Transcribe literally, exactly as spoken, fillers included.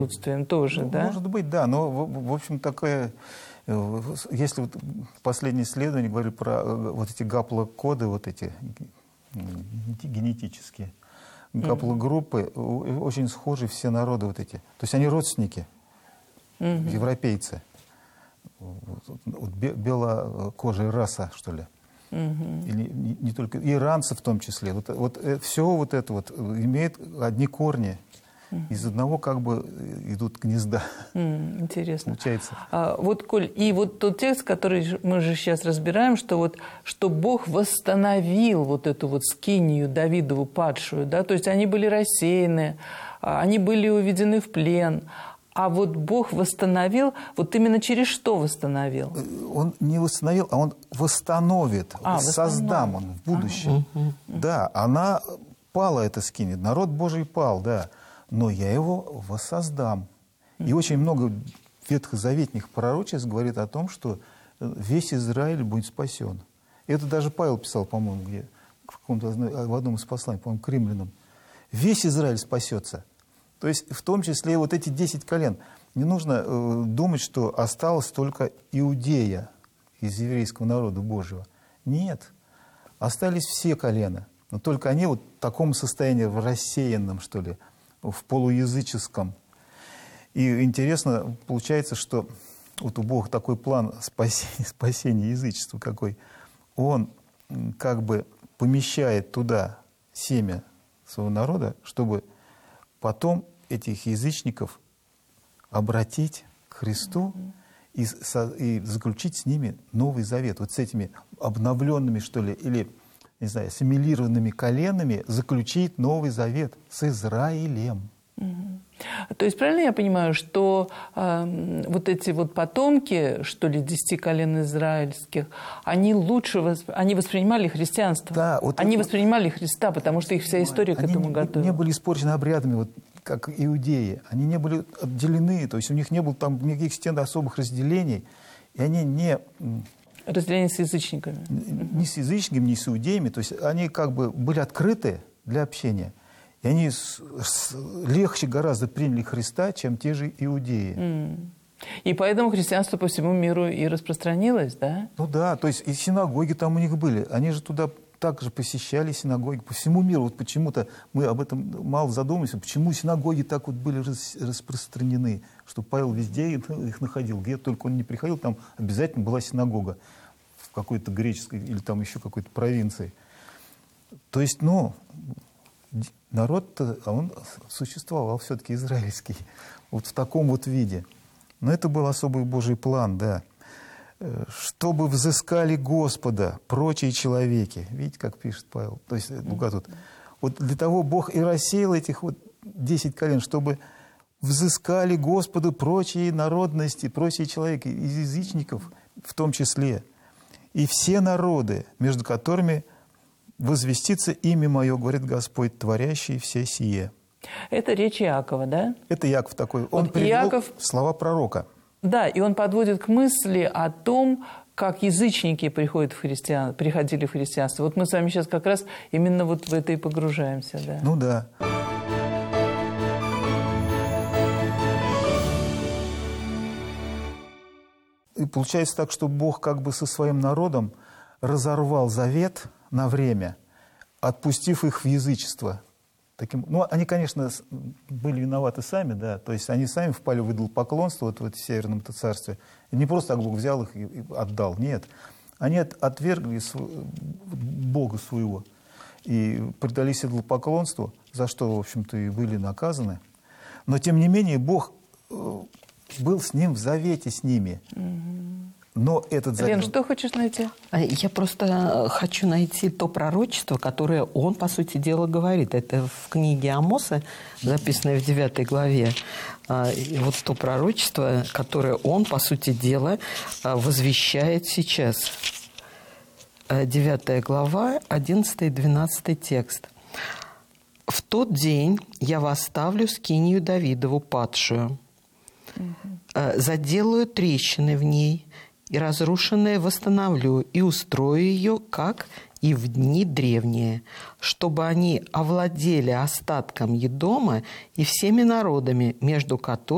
присутствием тоже, ну, да? Может быть, да, но, в, в общем, такое... Если вот последние исследования говорили про вот эти гаплокоды, вот эти генетические гаплогруппы, mm-hmm. очень схожи все народы вот эти. То есть они родственники, mm-hmm. европейцы. Вот белокожая раса, что ли. Mm-hmm. Или не, не только иранцы в том числе. Вот, вот все вот это вот имеет одни корни. Mm-hmm. Из одного как бы идут гнезда. Mm, интересно. Получается. А, вот, Коль, и вот тот текст, который мы же сейчас разбираем, что вот что Бог восстановил вот эту вот скинию Давидову падшую, да, то есть они были рассеяны, они были уведены в плен. А вот Бог восстановил, вот именно через что восстановил? Он не восстановил, а Он восстановит, а, создам Он в будущем. Ага. Да, она пала, эта скиния, народ Божий пал, да, но я его воссоздам. И очень много ветхозаветных пророчеств говорит о том, что весь Израиль будет спасен. И это даже Павел писал, по-моему, где, в, каком-то, в одном из посланий, по-моему, к римлянам. Весь Израиль спасется. То есть в том числе вот эти десять колен. Не нужно э, думать, что осталась только Иудея из еврейского народа Божьего. Нет. Остались все колена. Но только они вот в таком состоянии, в рассеянном, что ли, в полуязыческом. И интересно получается, что вот у Бога такой план спасения, спасения язычества какой. Он как бы помещает туда семя своего народа, чтобы потом этих язычников обратить к Христу и, и заключить с ними Новый Завет. Вот с этими обновленными, что ли, или, не знаю, ассимилированными коленами заключить Новый Завет с Израилем. Угу. То есть правильно я понимаю, что э, вот эти вот потомки, что ли, десяти колен израильских, они лучше восп... они воспринимали христианство? Да, вот они это... воспринимали Христа, потому что их вся история они к этому не, готова. не были испорчены обрядами, вот, как иудеи. Они не были отделены, то есть у них не было там никаких стен особых разделений, и они не... Разделение с язычниками. Ни с язычниками, ни с иудеями, то есть они как бы были открыты для общения. И они с, с, легче гораздо приняли Христа, чем те же иудеи. Mm. И поэтому христианство по всему миру и распространилось, да? Ну да, то есть и синагоги там у них были. Они же туда также посещали синагоги по всему миру. Вот почему-то мы об этом мало задумываемся. Почему синагоги так вот были рас, распространены, что Павел везде их находил. Где только он не приходил, там обязательно была синагога в какой-то греческой или там еще какой-то провинции. То есть, ну... Народ-то, он существовал все-таки израильский, вот в таком вот виде. Но это был особый Божий план, да. «Чтобы взыскали Господа прочие человеки». Видите, как пишет Павел? То есть, Лука тут. Вот для того Бог и рассеял этих вот десять колен, чтобы взыскали Господу прочие народности, прочие человеки, из язычников в том числе. И все народы, между которыми... «Возвестится имя мое, говорит Господь, творящий все сие». Это речь Иакова, да? Это Иаков такой. Он вот привел Иаков... слова пророка. Да, и он подводит к мысли о том, как язычники приходят в христиан... приходили в христианство. Вот мы с вами сейчас как раз именно вот в это и погружаемся. Да? Ну да. И получается так, что Бог как бы со своим народом разорвал завет на время, отпустив их в язычество. Таким, ну, они, конечно, были виноваты сами, да, то есть они сами впали в идолопоклонство вот в это Северном царстве. И не просто так Бог взял их и отдал, нет. Они отвергли Бога своего и предались идолопоклонству, за что, в общем-то, и были наказаны. Но, тем не менее, Бог был с ним в завете с ними. Но этот завет... Лен, что хочешь найти? Я просто хочу найти то пророчество, которое он, по сути дела, говорит. Это в книге Амоса, записанное в девятой главе. И вот то пророчество, которое он, по сути дела, возвещает сейчас. девятая глава, одиннадцатый и двенадцатый текст. «В тот день я восставлю скинию Давидову падшую, заделаю трещины в ней, и разрушенное восстановлю, и устрою ее, как и в дни древние, чтобы они овладели остатком Едома и всеми народами, между которыми